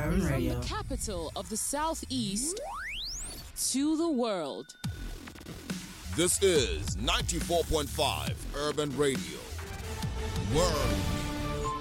Urban Radio. From the capital of the Southeast to the world. This is 94.5 Urban Radio. World